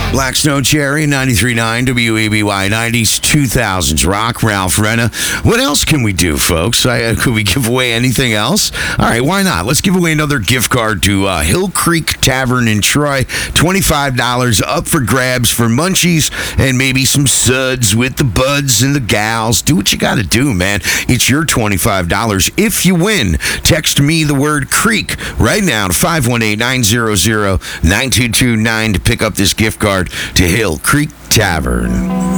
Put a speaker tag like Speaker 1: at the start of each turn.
Speaker 1: Black Snow Cherry, 93.9 WABY, 90s, 2000s rock, Ralph Renna. What else can we do, folks? Could we give away anything else? All right, why not? Let's give away another gift card to Hill Creek Tavern in Troy. $25 up for grabs for munchies and maybe some suds with the buds and the gals. Do what you got to do, man. It's your $25. If you win, text me the word Creek right now to 518-900-9229 to pick up this gift card to Hill Creek Tavern.